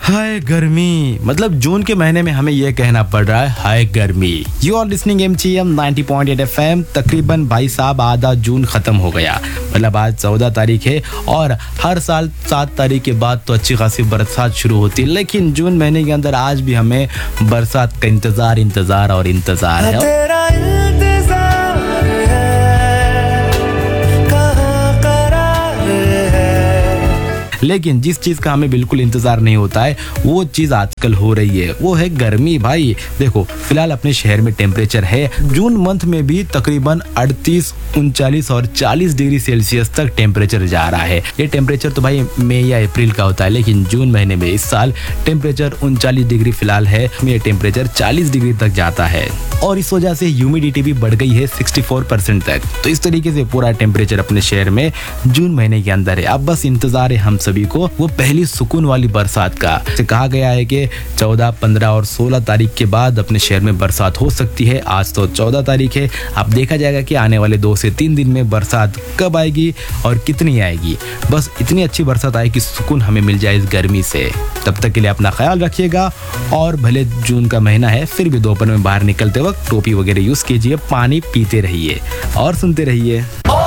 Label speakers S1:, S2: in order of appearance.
S1: हाय गर्मी, मतलब जून के महीने में हमें ये कहना पड़ रहा है हाय गर्मी। You are listening MGM 90.8 FM। तकरीबन भाई साहब आधा जून खत्म हो गया, मतलब आज 14 तारीख है और हर साल 7 तारीख के बाद तो अच्छी खासी बरसात शुरू होती है, लेकिन जून महीने के अंदर आज भी हमें बरसात का इंतजार और इंतजार है। लेकिन जिस चीज़ का हमें बिल्कुल इंतज़ार नहीं होता है वो चीज़ आजकल हो रही है, वो है गर्मी। भाई देखो, फिलहाल अपने शहर में टेम्परेचर है जून मंथ में भी तकरीबन 38, 39 और 40 डिग्री सेल्सियस तक टेम्परेचर जा रहा है। ये टेम्परेचर तो भाई मई या अप्रैल का होता है, लेकिन जून महीने में इस साल टेम्परेचर 39 डिग्री फिलहाल है, ये टेम्परेचर 40 डिग्री तक जाता है और इस वजह से ह्यूमिडिटी भी बढ़ गई है 64% तक। तो इस तरीके से पूरा टेम्परेचर अपने शहर में जून महीने के अंदर है। अब बस इंतजार है हम सभी को वो पहली सुकून वाली बरसात का। कहा गया है कि 14, 15 और 16 तारीख के बाद अपने शहर में बरसात हो सकती है। आज तो 14 तारीख है, अब देखा जाएगा कि आने वाले 2 से 3 दिन में बरसात कब आएगी और कितनी आएगी। बस इतनी अच्छी बरसात आए कि सुकून हमें मिल जाए इस गर्मी से। तब तक के लिए अपना ख्याल रखिएगा और भले जून का महीना है फिर भी दोपहर में बाहर निकलते वक्त टोपी वगैरह यूज कीजिए, पानी पीते रहिए और सुनते रहिए।